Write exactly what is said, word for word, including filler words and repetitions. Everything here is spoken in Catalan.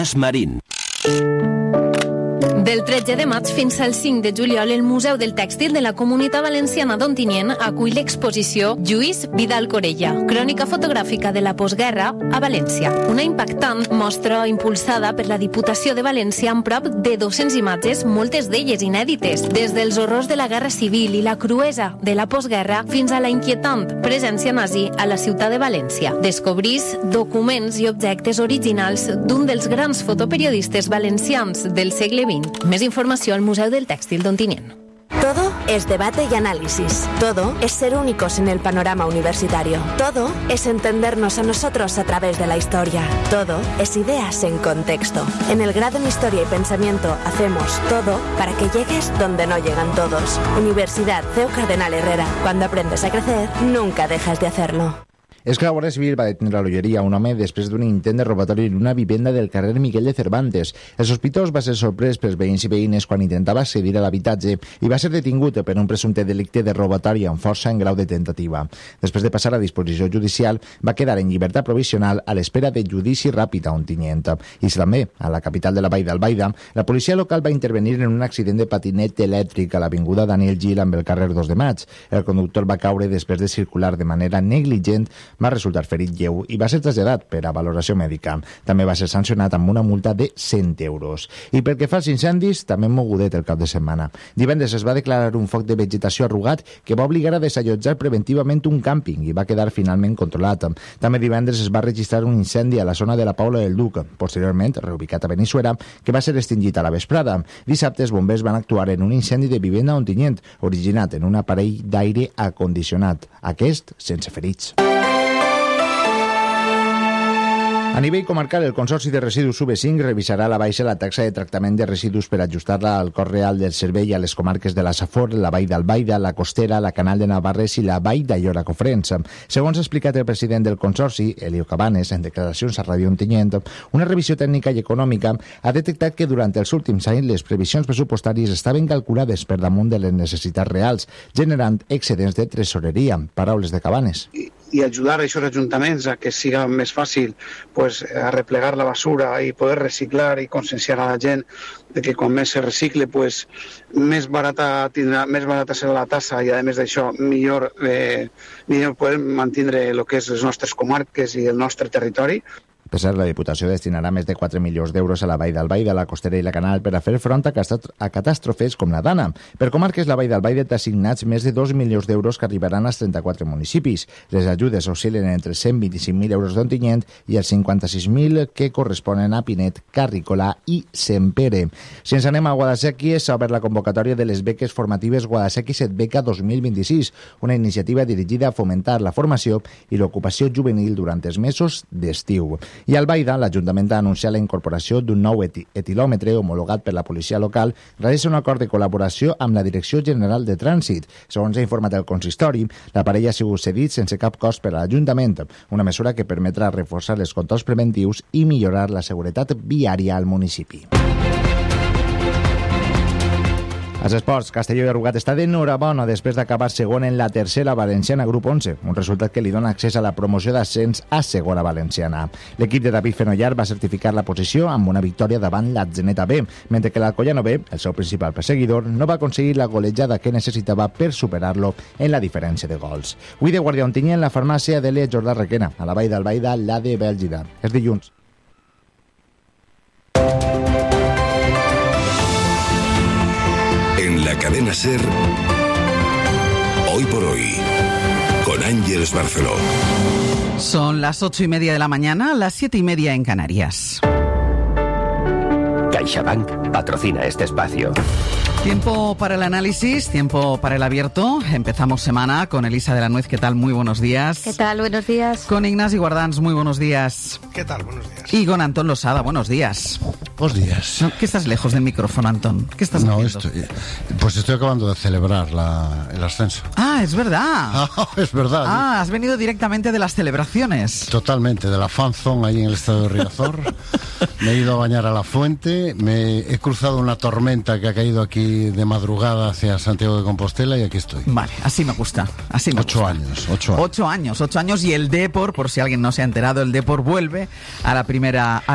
Marín. Del tretze de maig fins al cinc de juliol, el Museu del Tèxtil de la Comunitat Valenciana d'Ontinyent acull l'exposició Lluís Vidal Corella, crònica fotogràfica de la postguerra a València. Una impactant mostra impulsada per la Diputació de València amb prop de dues-centes imatges, moltes d'elles inèdites, des dels horrors de la Guerra Civil i la cruesa de la postguerra fins a la inquietant presència nazi a la ciutat de València. Descobrís documents i objectes originals d'un dels grans fotoperiodistes valencians del segle vint. Més informació al Museu del Tèxtil d'Ontinyent. Todo es debate y análisis. Todo es ser únicos en el panorama universitario. Todo es entendernos a nosotros a través de la historia. Todo es ideas en contexto. En el grado en Historia y Pensamiento hacemos todo para que llegues donde no llegan todos. Universidad C E U Cardenal Herrera. Cuando aprendes a crecer, nunca dejas de hacerlo. És que la Guàrdia Civil va detenir a l'Olleria un home després d'un intent de robatori en una vivenda del carrer Miguel de Cervantes. El sospitós va ser sorprès pels veïns i veïnes quan intentava accedir a l'habitatge i va ser detingut per un presumpte delicte de robatori amb força en grau de tentativa. Després de passar a disposició judicial, va quedar en llibertat provisional a l'espera de judici ràpid a Ontinyent. I també, a la capital de la Vall d'Albaida, la policia local va intervenir en un accident de patinet elèctric a l'avinguda Daniel Gil amb el carrer dos de maig. El conductor va caure després de circular de manera negligent, va resultar ferit lleu i va ser traslladat per a valoració mèdica. També va ser sancionat amb una multa de cent euros. I pel que fa als incendis, també mogudet el cap de setmana. Divendres es va declarar un foc de vegetació arrugat que va obligar a desallotjar preventivament un càmping i va quedar finalment controlat. També divendres es va registrar un incendi a la zona de la Paula del Duc, posteriorment reubicat a Benissuera, que va ser extingit a la vesprada. Dissabte els bombers van actuar en un incendi de vivenda a Ontinyent, originat en un aparell d'aire acondicionat. Aquest sense ferits. A nivell comarcal, el Consorci de Residus U B cinc revisarà a la baixa la taxa de tractament de residus per ajustar-la al cost real del servei a les comarques de la Safor, la Vall d'Albaida, la Costera, la Canal de Navarres i la Vall d'Aiora-Cofrents. Segons ha explicat el president del Consorci, Elio Cabanes, en declaracions a Ràdio Ontinyent, una revisió tècnica i econòmica ha detectat que durant els últims anys les previsions pressupostàries estaven calculades per damunt de les necessitats reals, generant excedents de tresoreria. Paraules de Cabanes. I, i ajudar a aquests ajuntaments a que siga més fàcil pues, a replegar la basura i poder reciclar i conscienciar a la gent de que quan més se recicle pues, més barata tindrà, més barata serà la tassa i a més d'això millor, eh, millor podem mantenir el que és les nostres comarques i el nostre territori. Per cert, la Diputació destinarà més de quatre milions d'euros a la Vall d'Albaida, la Costera i la Canal per a fer front a, a catàstrofes com la Dana. Per comarques, la Vall d'Albaida té assignats més de dos milions d'euros que arribaran als trenta-quatre municipis. Les ajudes oscil·len entre cent vint-i-cinc mil euros d'Ontinyent i els cinquanta-sis mil que corresponen a Pinet, Carrícola i Sempere. Si ens anem a Guadasséquies, s'ha obert la convocatòria de les beques formatives Guadasséquies et Beca dos mil vint-i-sis, una iniciativa dirigida a fomentar la formació i l'ocupació juvenil durant els mesos d'estiu. I a Albaida, l'Ajuntament ha anunciat la incorporació d'un nou eti etilòmetre homologat per la policia local gràcies a un acord de col·laboració amb la Direcció General de Trànsit. Segons ha informat el consistori, l'aparell ha sigut cedit sense cap cost per a l'Ajuntament, una mesura que permetrà reforçar els controls preventius i millorar la seguretat viària al municipi. Als esports, Castelló i Rugat està d'enhorabona després d'acabar segon en la tercera valenciana grup onze, un resultat que li dona accés a la promoció d'ascens a segona valenciana. L'equip de David Fenollar va certificar la posició amb una victòria davant l'Atzeneta B, mentre que l'Alcoyano B, el seu principal perseguidor, no va aconseguir la golejada que necessitava per superar-lo en la diferència de gols. Avui de Guàrdia Ontinyent, la farmàcia de l'E Jordà Requena, a la Vall d'Albaida, la de Bèlgida. És dilluns. En la cadena SER, Hoy por Hoy, con Ángeles Barceló. Son las ocho y media de la mañana, las siete y media en Canarias. CaixaBank patrocina este espacio. Tiempo para el análisis, tiempo para el abierto. Empezamos semana con Elisa de la Nuez. ¿Qué tal? Muy buenos días. ¿Qué tal? Buenos días. Con Ignasi Guardans. Muy buenos días. ¿Qué tal? Buenos días. Y con Antón Losada. Buenos días. Buenos días. No, ¿qué estás lejos del micrófono, Antón? ¿Qué estás no, haciendo? Estoy, pues estoy acabando de celebrar la, el ascenso. Ah, es verdad. Ah, es verdad. Ah, has venido directamente de las celebraciones. Totalmente, de la fanzone ahí en el estadio de Riazor. Me he ido a bañar a la fuente, me he cruzado una tormenta que ha caído aquí de madrugada hacia Santiago de Compostela y aquí estoy. Vale, así me gusta. Así me ocho gusta. años, ocho años. Ocho años, ocho años y el Depor, por si alguien no se ha enterado, el Depor vuelve a la primera...